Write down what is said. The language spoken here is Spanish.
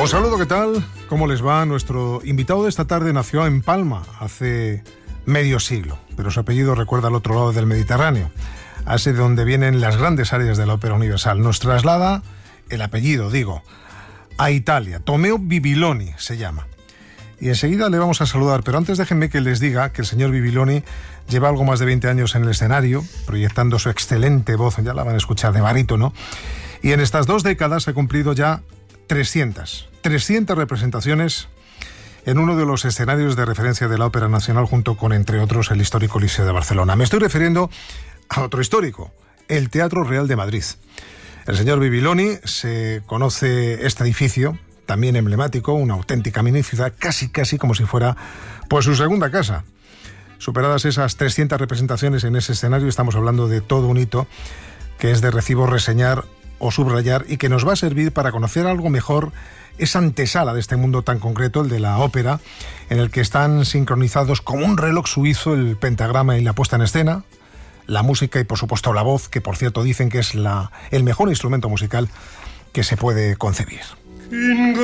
Os saludo, ¿qué tal? ¿Cómo les va? Nuestro invitado de esta tarde nació en Palma hace medio siglo, pero su apellido recuerda al otro lado del Mediterráneo, hacia donde vienen las grandes áreas de la ópera universal. Nos traslada el apellido, a Italia. Tomeo Bibiloni se llama. Y enseguida le vamos a saludar, pero antes déjenme que les diga que el señor Bibiloni lleva algo más de 20 años en el escenario, proyectando su excelente voz, ya la van a escuchar, de barítono, y en estas 2 décadas ha cumplido ya 300 representaciones en uno de los escenarios de referencia de la Ópera Nacional, junto con, entre otros, el histórico Liceo de Barcelona. Me estoy refiriendo a otro histórico, el Teatro Real de Madrid. El señor Bibiloni se conoce este edificio, también emblemático, una auténtica magnificidad, casi como si fuera pues su segunda casa. Superadas esas 300 representaciones en ese escenario, estamos hablando de todo un hito que es de recibo reseñar o subrayar, y que nos va a servir para conocer algo mejor esa antesala de este mundo tan concreto, el de la ópera, en el que están sincronizados como un reloj suizo el pentagrama y la puesta en escena, la música y, por supuesto, la voz, que, por cierto, dicen que es el mejor instrumento musical que se puede concebir.